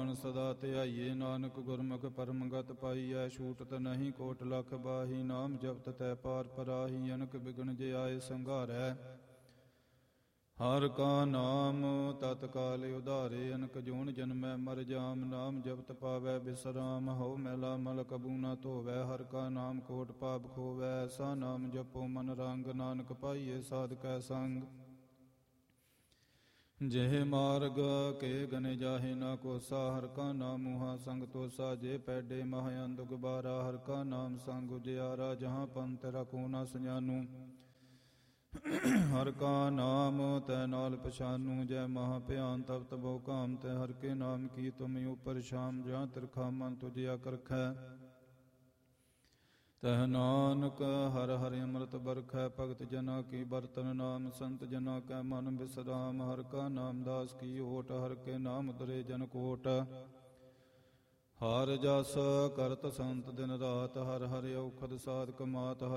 ਮਨ ਸਦਾ ਧਿਆਈਏ। ਨਾਨਕ ਗੁਰਮੁਖ ਪਰਮਗਤ ਪਾਈਐ, ਛੂਟਤ ਨਹੀਂ ਕੋਟ ਲਖ ਬਾਹੀ। ਨਾਮ ਜਪਤ ਤੈ ਪਾਰ ਪਰਾਹੀ, ਅਨਕ ਬਿਗਨ ਜੇ ਆਏ ਸੰਘਾਰੈ। ਹਰ ਕਾ ਨਾਮ ਤਤਕਾਲ ਉਧਾਰੇ, ਅਨਕ ਜੂਨ ਜਨਮੈ ਮਰ ਜਾਮ। ਨਾਮ ਜਪਤ ਪਾਵੈ ਬਿਸਰਾਮ, ਹਉ ਮੈਲਾ ਮਲ ਕਬੂ ਨਾ ਧੋਵੈ। ਹਰ ਕਾ ਨਾਮ ਕੋਟ ਪਾਪ ਖੋਵੈ, ਐਸਾ ਨਾਮ ਜਪੋ ਮਨ ਰੰਗ। ਨਾਨਕ ਪਾਈਏ ਸਾਧਕੈ ਸੰਗ, ਜਿਹ ਮਾਰਗ ਕੇ ਗਨੇ ਜਾਹੇ ਨਾ ਕੋਸਾ। ਹਰ ਕਾ ਨਾਮ ਮੁਹਾ ਸੰਗ ਤੋਸਾ, ਜੇ ਪੈਡੇ ਮਹ ਅੰਧ ਗੁਬਾਰਾ। ਹਰ ਕਾ ਨਾਮ ਸੰਗ ਉਜਿਆਰਾ, ਜਹਾਂ ਪੰਥ ਰਖੋ ਨਾ ਸਜਾਨੂ। ਹਰ ਕਾ ਨਾਮ ਤੈ ਨਾਲ ਪਛਾਨੂ, ਜੈ ਮਹਾ ਭਿਆਨ ਤਪ ਤਬੋ ਕਾਮ। ਤੈ ਹਰ ਕੇ ਨਾਮ ਕੀ ਤੁਮ ਉਪਰ ਸ਼ਾਮ, ਜਾਂ ਤਿਰਖਾ ਮਨ ਤੁਜਿਆ ਕਰਖੈ। ਤਹ ਨਾਨਕ ਹਰ ਹਰਿ ਅੰਮ੍ਰਿਤ ਬਰਖੈ, ਭਗਤ ਜਨਾ ਕੀ ਬਰਤਨ ਨਾਮ। ਸੰਤ ਜਨਾ ਕੈ ਮਨ ਬਿਸਰਾਮ, ਹਰ ਕਾ ਨਾਮ ਦਾਸ ਕੀ ਓਟ। ਹਰ ਕੇ ਨਾਮ ਉਦਰੇ ਜਨ ਕੋਟ, ਹਰ ਜਸ ਕਰਤ ਸੰਤ ਦਿਨ ਰਾਤ। ਹਰ ਹਰਿ ਔਖਦ ਸਾਧਕ ਮਾਤ।